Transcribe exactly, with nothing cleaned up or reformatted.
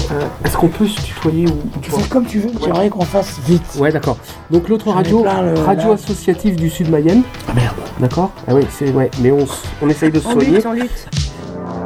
Euh, est-ce qu'on peut se tutoyer ou Tu fais comme tu veux, j'aimerais qu'on fasse vite. Ouais, d'accord. Donc l'autre radio, plein, le- radio là. associative du Sud Mayenne. Ah merde. D'accord. Ah oui, c'est ouais, mais on, s- on essaye de se On soigner. lutte, on lutte.